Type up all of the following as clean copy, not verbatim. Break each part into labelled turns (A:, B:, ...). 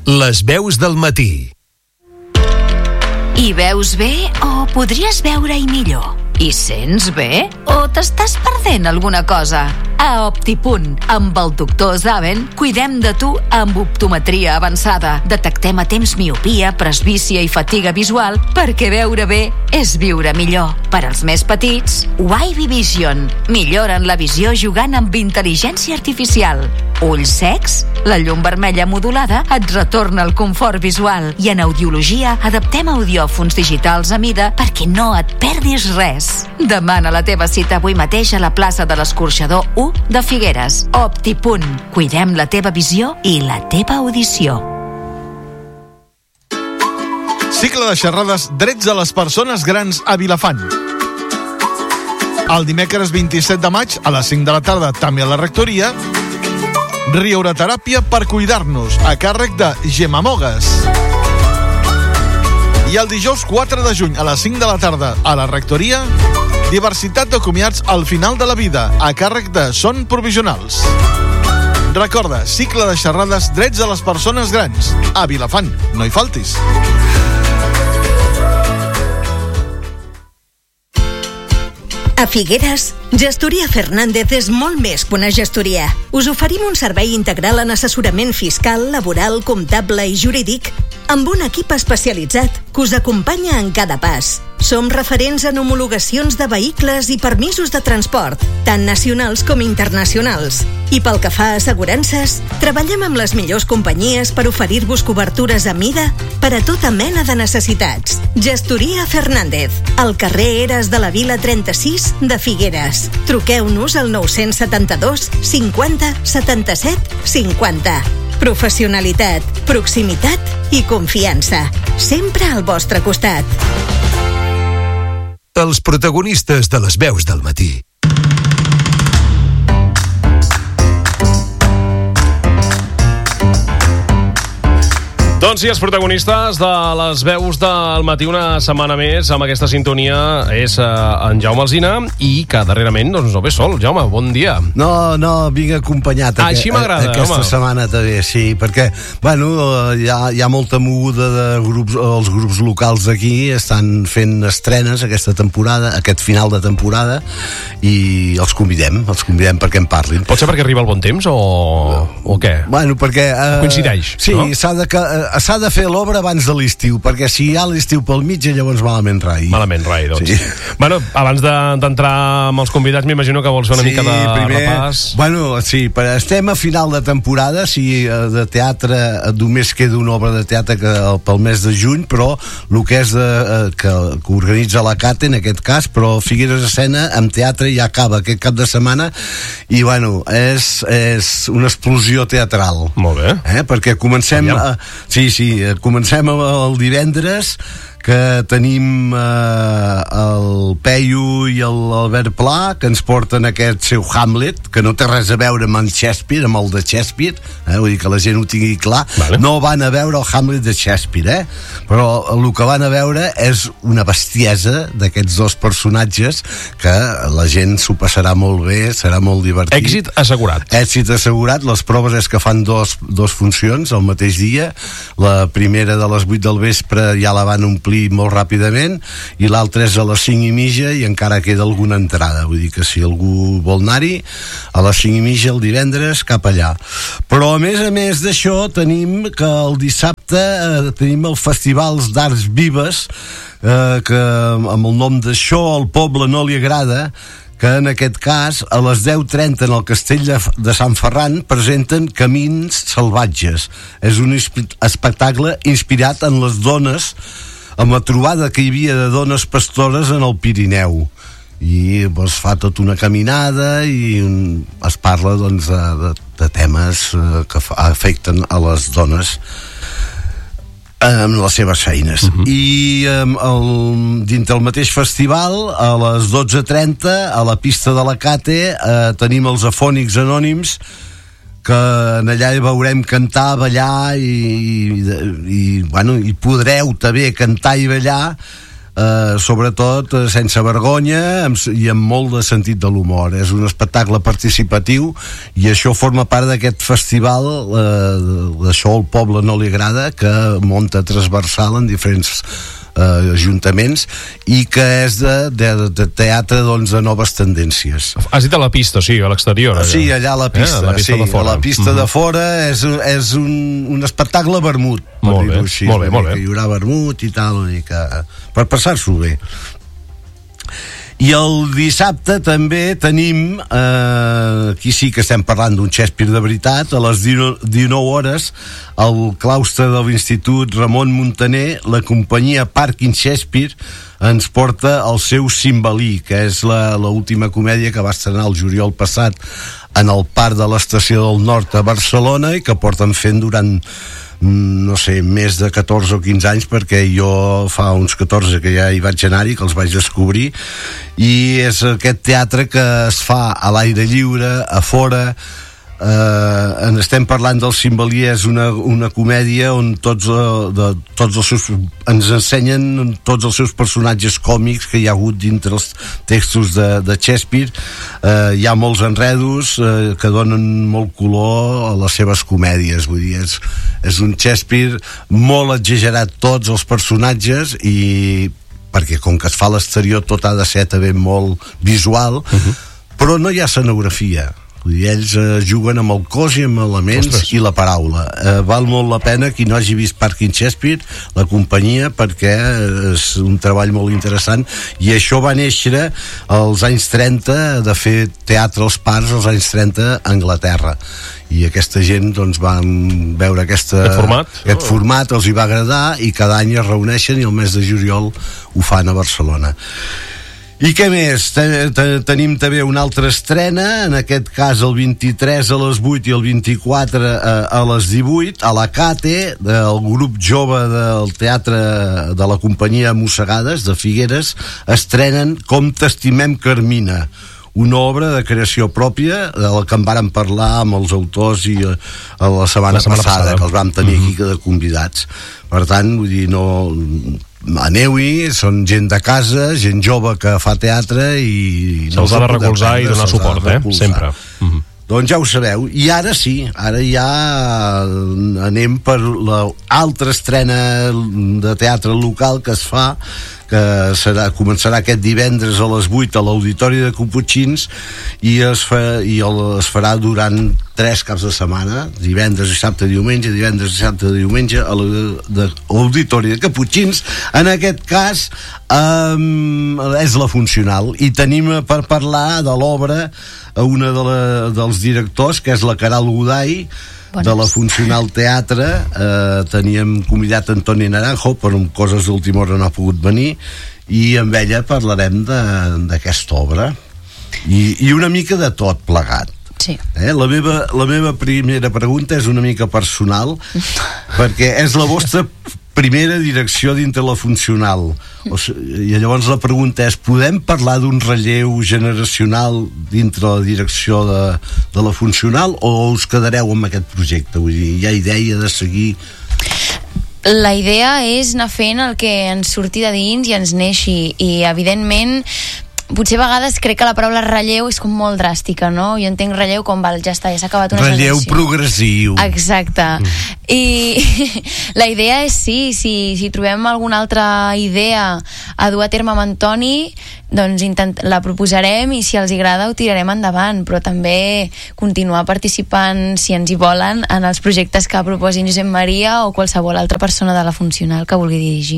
A: Les veus del matí.
B: Hi veus bé o podries veure-hi millor? Hi sents bé o t'estàs perdent alguna cosa? A Optipunt, amb el doctor Zaven, cuidem de tu amb optometria avançada. Detectem a temps miopia, presbícia i fatiga visual perquè veure bé és viure millor. Per als més petits, Wavy Vision. Milloren la visió jugant amb intel·ligència artificial. Ulls secs? La llum vermella modulada et retorna el confort visual. I en audiologia adaptem audiòfons digitals a mida perquè no et perdis res. Demana la teva cita avui mateix a la plaça de l'Escorxador 1 de Figueres. Optipunt. Cuidem la teva visió i la teva audició.
C: Cicle de xerrades Drets a les persones grans a Vilafant. El dimecres 27 de maig a les 5 de la tarda, també a la rectoria, Riureteràpia per cuidar-nos, a càrrec de Gemma Mogues. I el dijous 4 de juny a les 5 de la tarda a la rectoria, diversitat de comiats al final de la vida, a càrrec de Son Provisionals. Recorda, cicle de xerrades Drets a les persones grans. A Vilafant, no hi faltis.
D: A Figueres, Gestoria Fernández és molt més que una gestoria. Us oferim un servei integral en assessorament fiscal, laboral, comptable i jurídic amb un equip especialitzat que us acompanya en cada pas. Som referents en homologacions de vehicles i permisos de transport, tant nacionals com internacionals. I pel que fa a assegurances, treballem amb les millors companyies per oferir-vos cobertures a mida per a tota mena de necessitats. Gestoria Fernández, al carrer Eres de la Vila 36 de Figueres. Truqueu-nos al 972 50 77 50. Professionalitat, proximitat i confiança. Sempre al vostre costat.
A: Els protagonistes de les veus del matí.
E: Doncs sí, els protagonistes de les veus del matí una setmana més amb aquesta sintonia és en Jaume Alsina i que darrerament doncs, no ve sol. Jaume, bon dia.
F: No, vinc acompanyat
E: així m'agrada,
F: aquesta
E: home.
F: Setmana també, sí, perquè hi ha molta moguda de grups, els grups locals aquí estan fent estrenes aquesta temporada, aquest final de temporada, i els convidem perquè en parlin.
E: Pot ser perquè arriba el bon temps o què?
F: Bueno, perquè
E: coincideix,
F: sí,
E: no?
F: S'ha de fer l'obra abans de l'estiu, perquè si hi ha l'estiu pel mig, llavors malament rai, doncs. Sí.
E: Bueno, abans d'entrar amb els convidats, m'imagino que vols fer una mica de repàs.
F: Bueno, sí, estem a final de temporada, sí, de teatre només queda una obra de teatre pel mes de juny, però el que és que organitza la CATE, en aquest cas, però Figueres Escena amb teatre ja acaba aquest cap de setmana i, bueno, és una explosió teatral.
E: Molt bé.
F: Perquè comencem... comencem el divendres, que tenim el Peyu i l'Albert Pla, que ens porten aquest seu Hamlet, que no té res a veure amb en Shakespeare, amb el de Shakespeare, vull dir que la gent ho tingui clar. Vale. No van a veure el Hamlet de Shakespeare, però el que van a veure és una bestiesa d'aquests dos personatges que la gent s'ho passarà molt bé, serà molt divertit.
E: Èxit assegurat.
F: Èxit assegurat. Les proves és que fan dos funcions el mateix dia. La primera de les 8 del vespre ja la van omplir molt ràpidament i l'altra és a les 5:30 i encara queda alguna entrada, vull dir que si algú vol anar-hi a les 5:30 el divendres cap allà. Però a més d'això tenim que el dissabte tenim el Festival d'Arts Vives, que amb el nom d'Això al poble no li agrada, que en aquest cas a les 10:30 en el castell de Sant Ferran presenten Camins Salvatges. És un espectacle inspirat en les dones, amb la trobada que hi havia de dones pastores en el Pirineu, i es fa tota una caminada i es parla doncs, de temes que afecten a les dones amb les seves feines. I dintre el mateix festival, a les 12:30 a la pista de la CATE tenim els Afònics Anònims, que allà hi veurem cantar, ballar i podreu també cantar i ballar sobretot sense vergonya i amb molt de sentit de l'humor. És un espectacle participatiu i això forma part d'aquest festival d'això al poble no li agrada, que munta transversal en diferents ajuntaments i que és de teatre, doncs, de noves tendències.
E: Has dit a la pista, sí, a l'exterior.
F: Sí, allà a la pista,
E: la pista de fora.
F: A la pista de fora és un espectacle vermut, per dir-ho així.
E: Molt bé.
F: Hi haurà vermut i tal, una mica per passar-s'ho bé. I el dissabte també tenim, aquí sí que estem parlant d'un Shakespeare de veritat, a les 19 hores, al claustre de l'Institut Ramon Muntaner, la companyia Parking Shakespeare ens porta el seu Cimbalí, que és l'última comèdia que va estrenar el juliol passat en el Parc de l'Estació del Nord a Barcelona i que porten fent durant no sé, més de 14 o 15 anys, perquè jo fa uns 14 que ja hi vaig anar-hi, que els vaig descobrir, i és aquest teatre que es fa a l'aire lliure, a fora. En estem parlant del Cimbalí, és una comèdia on tots els seus, ens ensenyen tots els seus personatges còmics que hi ha hagut dintre els textos de Shakespeare. Hi ha molts enredos que donen molt color a les seves comèdies, vull dir, és un Shakespeare molt exagerat, tots els personatges, i perquè com que es fa a l'exterior tot ha de ser també molt visual, però no hi ha escenografia. Vull dir, ells juguen amb el cos i amb elements i la paraula. Val molt la pena qui no hagi vist Parking Shakespeare, la companyia, perquè és un treball molt interessant, i això va néixer als anys 30, de fer teatre als parcs als anys 30 a Anglaterra, i aquesta gent doncs van veure aquest format els hi va agradar i cada any es reuneixen i el mes de juliol ho fan a Barcelona. I què més? Tenim també una altra estrena, en aquest cas el 23 a les 8 i el 24 a les 18, a la Cate, del grup jove del teatre de la companyia Mossegades de Figueres, estrenen Com t'estimem, Carmina, una obra de creació pròpia de la que en vàrem parlar amb els autors i la setmana passada, que els vam tenir aquí de convidats. Per tant, vull dir, aneu-hi, són gent de casa, gent jove que fa teatre i
E: se'ls ha de recolzar i donar suport, sempre.
F: Doncs ja ho sabeu. I ara sí, ara ja anem per l'altra estrena de teatre local que es fa, que començarà aquest divendres a les 8 a l'Auditori de Caputxins i es farà durant 3 caps de setmana, divendres, dissabte, diumenge, divendres, dissabte, diumenge, a l'Auditori de Caputxins. En aquest cas és la Funcional, i tenim per parlar de l'obra una dels directors, que és la Caral Goday, de la Funcional Teatre. Teníem convidat Antoni Naranjo, però amb coses d'última hora no ha pogut venir, i amb ella parlarem d'aquesta obra i una mica de tot plegat.
G: Sí.
F: La meva primera pregunta és una mica personal, perquè és la vostra primera direcció dintre la Funcional, i llavors la pregunta és: podem parlar d'un relleu generacional dintre la direcció de la Funcional, o us quedareu amb aquest projecte? Vull dir, hi ha idea de seguir?
G: La idea és anar fent el que ens surti de dins i ens neixi, i evidentment potser a vegades crec que la paraula relleu és com molt dràstica, no? Jo entenc relleu com, ja està, ja s'ha acabat una generació.
F: Relleu progressiu.
G: Exacte. I la idea és si trobem alguna altra idea a dur a terme amb Antoni, doncs la proposarem, i si els agrada ho tirarem endavant, però també continuar participant, si ens hi volen, en els projectes que proposin Josep Maria o qualsevol altra persona de la Funcional que vulgui dirigir.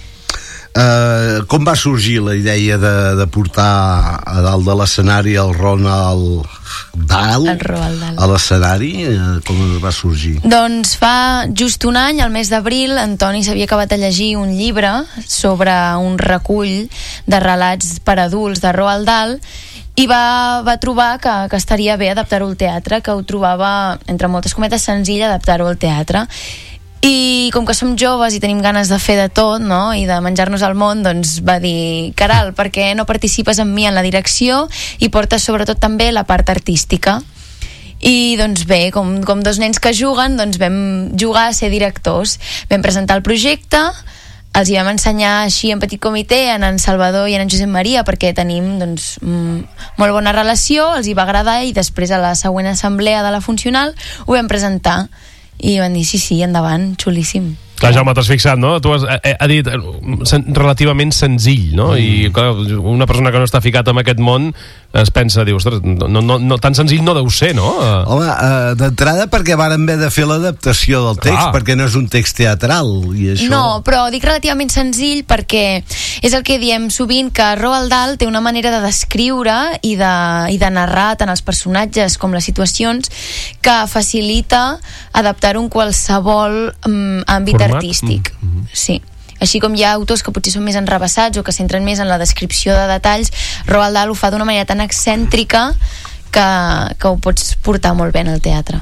F: Com va sorgir la idea de portar a dalt de l'escenari el Roald Dahl a l'escenari? Com va sorgir?
G: Doncs fa just un any, al mes d'abril, Antoni s'havia acabat de llegir un llibre sobre un recull de relats per adults de Roald Dahl, i va trobar que estaria bé adaptar-ho al teatre, que ho trobava, entre moltes cometes, senzill adaptar-ho al teatre. I com que som joves i tenim ganes de fer de tot, no?, i de menjar-nos el món, doncs va dir: Caral, per què no participes amb mi en la direcció i portes sobretot també la part artística? I doncs bé, com dos nens que juguen, doncs vam jugar a ser directors. Vam presentar el projecte, els hi vam ensenyar així en petit comitè a en Salvador i a en Josep Maria, perquè tenim doncs, molt bona relació, els hi va agradar, i després a la següent assemblea de la funcional ho vam presentar i van dir sí, endavant, xulíssim.
E: Clar, Jaume, t'has fixat, no? Tu has dit relativament senzill, no? I clar, una persona que no està ficat en aquest món es pensa, diu, ostres, no, tan senzill no deu ser, no?
F: Home, d'entrada perquè varen haver de fer l'adaptació del text, perquè no és un text teatral, i això...
G: No, però dic relativament senzill perquè és el que diem sovint, que Roald Dahl té una manera de descriure i de narrar tant els personatges com les situacions que facilita adaptar-ho en qualsevol àmbit artístic. Sí. Així com hi ha autors que potser són més enrevessats o que centren més en la descripció de detalls, Roald Dahl ho fa d'una manera tan excèntrica que ho pots portar molt bé en el teatre.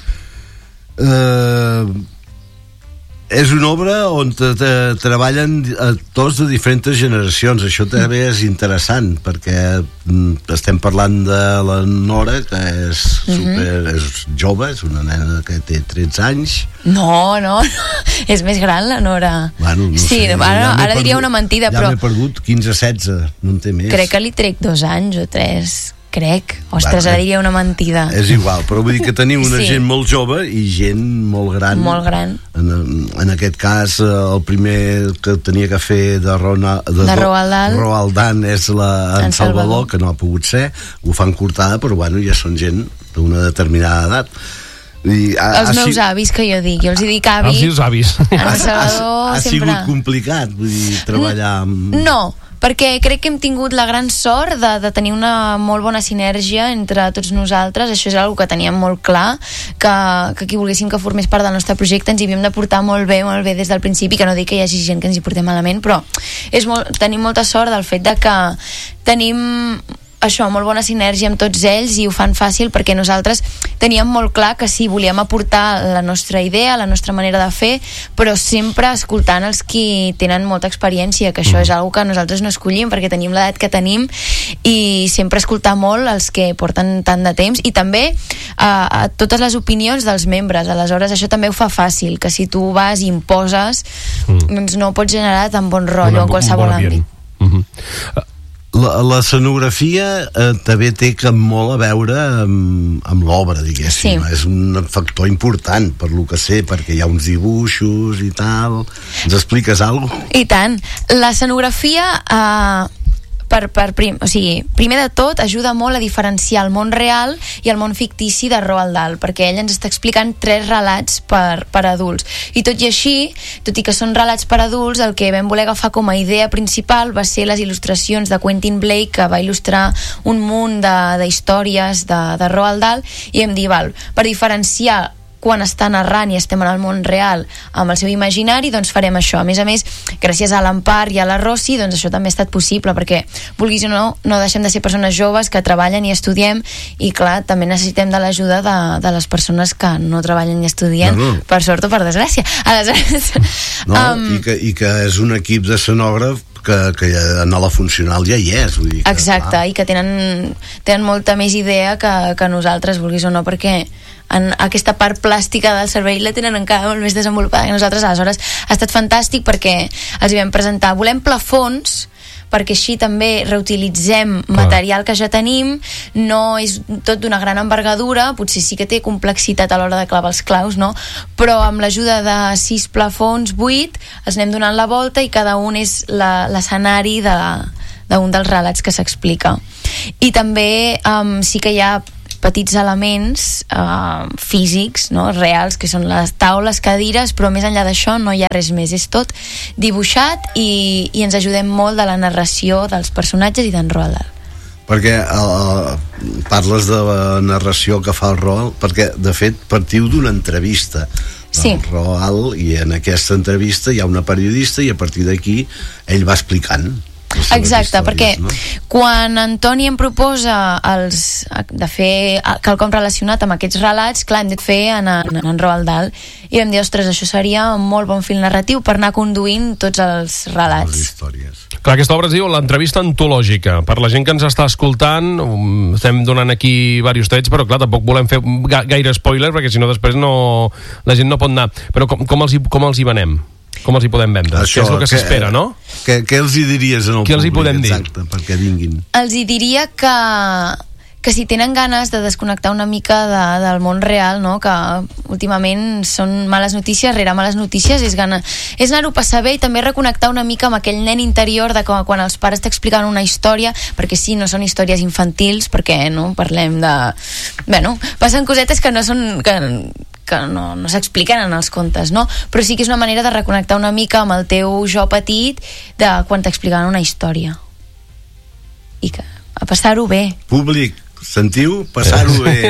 F: És una obra on treballen tots de diferents generacions. Això també és interessant, perquè estem parlant de la Nora, que és és jove, és una nena que té 13 anys.
G: No, és més gran la Nora.
F: Bueno, no
G: sí,
F: sé,
G: ara diria una mentida, però...
F: Ja m'he perdut 15-16, no en té més.
G: Crec que li trec 2 anys o 3... Crec. Ostres, ara diria una mentida.
F: És igual, però vull dir que teniu una gent molt jove i gent molt gran.
G: Molt gran.
F: En aquest cas, el primer que tenia que fer de Roald Dahl és en Salvador, que no ha pogut ser. Ho fan cortada, però bueno, ja són gent d'una determinada edat.
G: Els meus avis, que jo dic. Jo els dic avi.
E: Els seus avis.
G: En Salvador
F: ha sigut complicat, vull dir, treballar amb...
G: No, perquè crec que hem tingut la gran sort de tenir una molt bona sinergia entre tots nosaltres. Això és una que teníem molt clar, que qui volguéssim que formés part del nostre projecte ens hi havíem de portar molt bé des del principi, que no dic que hi hagi gent que ens hi portem malament, però tenim molta sort del fet de que tenim això, molt bona sinergia amb tots ells, i ho fan fàcil perquè nosaltres teníem molt clar que sí, volíem aportar la nostra idea, la nostra manera de fer, però sempre escoltant els qui tenen molta experiència, que això és una que nosaltres no escollim perquè tenim l'edat que tenim, i sempre escoltar molt els que porten tant de temps, i també a totes les opinions dels membres. Aleshores això també ho fa fàcil, que si tu vas i imposes, doncs no pots generar tan bon rotllo en qualsevol àmbit.
F: La escenografia també té molt a veure amb l'obra, diguéssim. És un factor important, per lo que sé, perquè hi ha uns dibuixos i tal. Ens expliques alguna cosa?
G: I tant. L'escenografia primer de tot ajuda molt a diferenciar el món real i el món fictici de Roald Dahl, perquè ell ens està explicant 3 relats per adults, i tot i així, tot i que són relats per adults, el que vam voler agafar com a idea principal va ser les il·lustracions de Quentin Blake, que va il·lustrar un munt d'històries de Roald Dahl, i hem dit, per diferenciar quan està narrant i estem en el món real amb el seu imaginari, doncs farem això. A més, gràcies a l'Empar i a la Rossi, doncs això també ha estat possible, perquè, vulguis o no deixem de ser persones joves que treballen i estudiem, i clar, també necessitem de l'ajuda de les persones que no treballen i estudien, per sort o per desgràcia. Aleshores...
F: I que és un equip d'escenògraf que a la funcional ja hi és, vull dir que,
G: exacte, clar. I que tenen molta més idea que nosaltres, vulguis o no, perquè en aquesta part plàstica del cervell la tenen encara molt més desenvolupada que nosaltres. Aleshores ha estat fantàstic perquè els hi vam presentar, volem plafons perquè així també reutilitzem material que ja tenim, no és tot d'una gran envergadura, potser sí que té complexitat a l'hora de clavar els claus, no? Però amb l'ajuda de 6 plafons, 8, els anem donant la volta i cada un és l'escenari d'un dels relats que s'explica. I també sí que hi ha petits elements físics, no? Reals, que són les taules, cadires, però més enllà d'això no hi ha res més, és tot dibuixat, i ens ajudem molt de la narració dels personatges i d'en Roald Dahl.
F: Perquè parles de la narració que fa el Roald, perquè de fet partiu d'una entrevista del Roald, i en aquesta entrevista hi ha una periodista, i a partir d'aquí ell va explicant.
G: Exacte, perquè quan Antoni em proposa de fer quelcom relacionat amb aquests relats, clar, hem de fer en Roald Dahl, i vam dir, ostres, això seria un molt bon fil narratiu per anar conduint tots els relats.
F: Les històries.
E: Clar, aquesta obra es diu l'entrevista antològica. Per la gent que ens està escoltant, estem donant aquí diversos trets, però clar, tampoc volem fer gaire spoiler, perquè si no després la gent no pot anar. Però com els hi venem? Com els hi podem vendre? Això, què és el que s'espera, no?
F: Què els hi diries en el
E: públic? Què els hi podem dir?
F: Exacte, perquè vinguin.
G: Els hi diria que si tenen ganes de desconnectar una mica del món real, no? Que últimament són males notícies rere males notícies, és anar-ho a passar bé i també reconnectar una mica amb aquell nen interior de quan els pares t'expliquen una història, perquè sí, no són històries infantils, perquè no parlem de... Bueno, passen cosetes que no són... que no s'expliquen en els contes, no? Però sí que és una manera de reconnectar una mica amb el teu jo petit de quan t'explicaven una història. I que a passar-ho bé.
F: Públic, sentiu? Passar-ho bé.